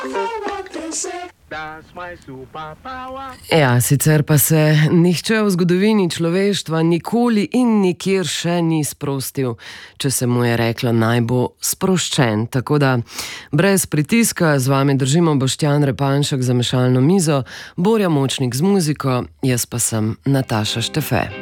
Ja, sicer pa se nihče v zgodovini človeštva nikoli in nikjer še ni sprostil, če se mu je reklo naj bo sproščen. Tako da brez pritiska z vami držimo Boštjan Repanšek za mešalno mizo, Borja Močnik z muziko, jaz pa sem Nataša Štefe.